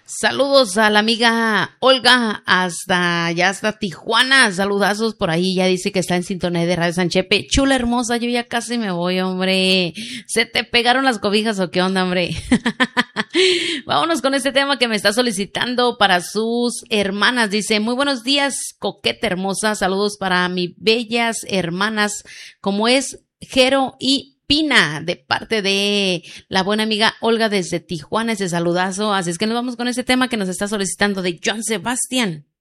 Saludos a la amiga Olga hasta Tijuana. Saludazos por ahí. Ya dice que está en sintonía de Radio Sanchepe. Chula hermosa, yo ya casi me voy, hombre. ¿Se te pegaron las cobijas o qué onda, hombre? Vámonos con este tema que me está solicitando para sus hermanas. Dice, muy buenos días, coqueta hermosa. Saludos para mis bellas hermanas, como es Jero y Pina, de parte de la buena amiga Olga desde Tijuana, ese saludazo. Así es que nos vamos con este tema que nos está solicitando de Joan Sebastián.